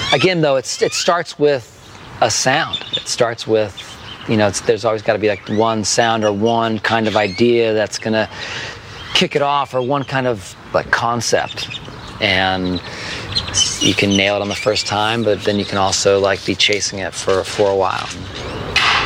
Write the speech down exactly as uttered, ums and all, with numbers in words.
Again, though, it's it starts with a sound. It starts with, you know, it's, there's always got to be like one sound or one kind of idea that's going to kick it off, or one kind of like concept. And you can nail it on the first time, but then you can also like be chasing it for, for a while.